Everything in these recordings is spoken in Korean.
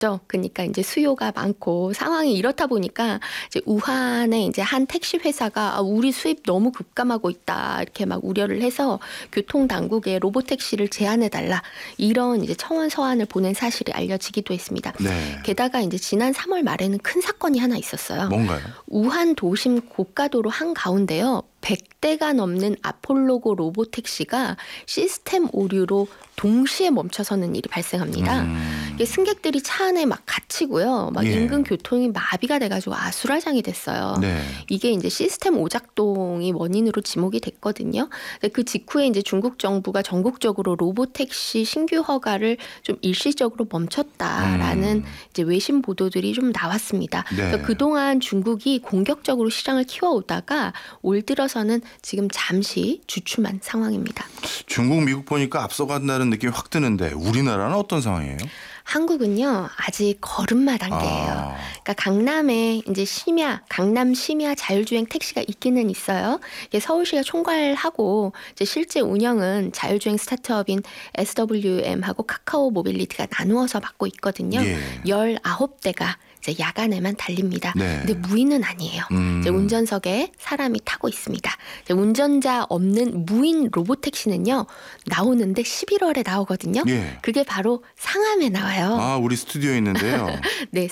그러니까 이제 수요가 많고 상황이 이렇다 보니까 이제 우한의 이제 한 택시 회사가 우리 수입 너무 급감하고 있다 이렇게 막 우려를 해서 교통 당국에 로봇 택시를 제한해 달라 이런 이제 청원 서한을 보낸 사실이 알려지기도 했습니다. 네. 게다가 이제 지난 3월 말에는 큰 사건이 하나 있었어요. 뭔가요? 우한 도심 고가도로 한 가운데요. 100대가 넘는 아폴로고 로봇 택시가 시스템 오류로 동시에 멈춰서는 일이 발생합니다. 이게 승객들이 차 안에 막 갇히고요. 막 예. 인근 교통이 마비가 돼가지고 아수라장이 됐어요. 네. 이게 이제 시스템 오작동이 원인으로 지목이 됐거든요. 그 직후에 이제 중국 정부가 전국적으로 로봇 택시 신규 허가를 좀 일시적으로 멈췄다라는 이제 외신 보도들이 좀 나왔습니다. 네. 그래서 그동안 중국이 공격적으로 시장을 키워오다가 올 들어서는 지금 잠시 주춤한 상황입니다. 중국, 미국 보니까 앞서간다는 느낌이 확 드는데 우리나라는 어떤 상황이에요? 한국은요 아직 걸음마 단계예요. 그러니까 강남에 이제 강남 심야 자율주행 택시가 있기는 있어요. 이게 서울시가 총괄하고 이제 실제 운영은 자율주행 스타트업인 SWM하고 카카오 모빌리티가 나누어서 맡고 있거든요. 예. 19대가 이제 야간에만 달립니다. 네. 근데 무인은 아니에요. 이제 운전석에 사람이 타고 있습니다. 이제 운전자 없는 무인 로봇택시는요. 나오는데 11월에 나오거든요. 예. 그게 바로 상암에 나와요. 우리 스튜디오에 있는데요. 네,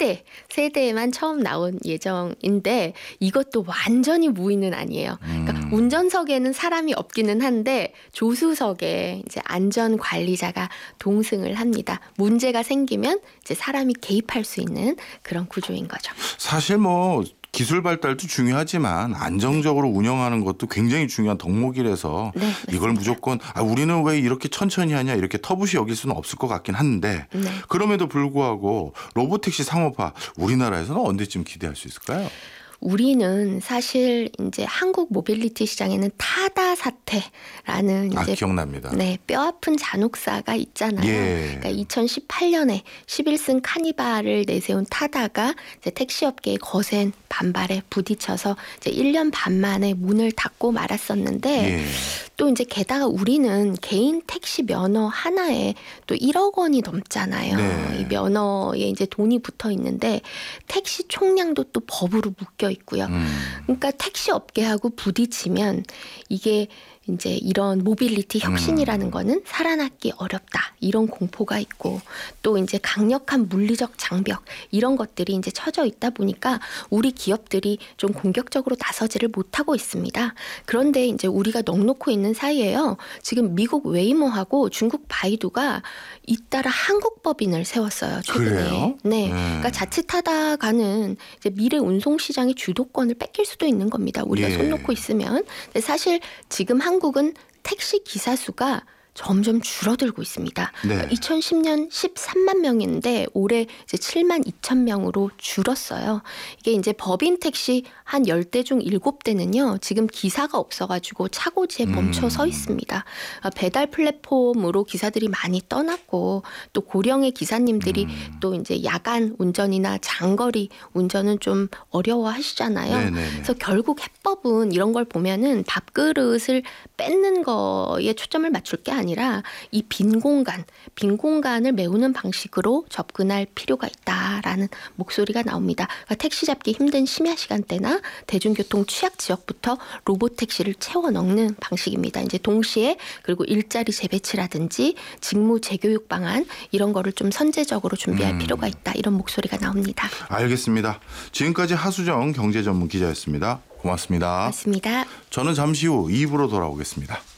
세대에만 처음 나온 예정인데 이것도 완전히 무인은 아니에요. 그러니까 운전석에는 사람이 없기는 한데 조수석에 이제 안전 관리자가 동승을 합니다. 문제가 생기면 이제 사람이 개입할 수 있는 그런 구조인 거죠. 사실 뭐 기술 발달도 중요하지만 안정적으로 운영하는 것도 굉장히 중요한 덕목이라서 네, 이걸 무조건 우리는 왜 이렇게 천천히 하냐 이렇게 터부시 여길 수는 없을 것 같긴 한데 네. 그럼에도 불구하고 로봇택시 상업화 우리나라에서는 언제쯤 기대할 수 있을까요? 우리는 사실 이제 한국 모빌리티 시장에는 타다 사태라는 이제 기억납니다. 네, 뼈아픈 잔혹사가 있잖아요. 예. 그러니까 2018년에 11승 카니발을 내세운 타다가 이제 택시업계의 거센 반발에 부딪혀서 이제 1년 반 만에 문을 닫고 말았었는데 예. 또 이제 게다가 우리는 개인 택시 면허 하나에 또 1억 원이 넘잖아요. 네. 이 면허에 이제 돈이 붙어 있는데 택시 총량도 또 법으로 묶여 있고요. 그러니까 택시 업계하고 부딪히면 이게 이제 이런 모빌리티 혁신이라는 거는 살아남기 어렵다. 이런 공포가 있고 또 이제 강력한 물리적 장벽 이런 것들이 이제 처져 있다 보니까 우리 기업들이 좀 공격적으로 나서지를 못하고 있습니다. 그런데 이제 우리가 넋놓고 있는 사이에요. 지금 미국 웨이모하고 중국 바이두가 잇따라 한국 법인을 세웠어요. 최근에. 그래요? 네. 그러니까 자칫하다가는 이제 미래 운송 시장의 주도권을 뺏길 수도 있는 겁니다. 우리가 예. 손 놓고 있으면. 근데 사실 지금 한국은 택시 기사 수가 점점 줄어들고 있습니다. 네. 2010년 13만 명인데 올해 이제 7만 2천 명으로 줄었어요. 이게 이제 법인 택시 한 10대 중 7대는요. 지금 기사가 없어가지고 차고지에 멈춰 서 있습니다. 배달 플랫폼으로 기사들이 많이 떠났고 또 고령의 기사님들이 또 이제 야간 운전이나 장거리 운전은 좀 어려워하시잖아요. 네네네. 그래서 결국 해법은 이런 걸 보면은 밥그릇을 뺏는 거에 초점을 맞출 게 아니라 이 빈 공간을 메우는 방식으로 접근할 필요가 있다라는 목소리가 나옵니다. 그러니까 택시 잡기 힘든 심야 시간대나 대중교통 취약 지역부터 로봇 택시를 채워 넣는 방식입니다. 이제 동시에 그리고 일자리 재배치라든지 직무 재교육 방안 이런 거를 좀 선제적으로 준비할 필요가 있다. 이런 목소리가 나옵니다. 알겠습니다. 지금까지 하수정 경제전문 기자였습니다. 고맙습니다. 맞습니다. 저는 잠시 후 2부로 돌아오겠습니다.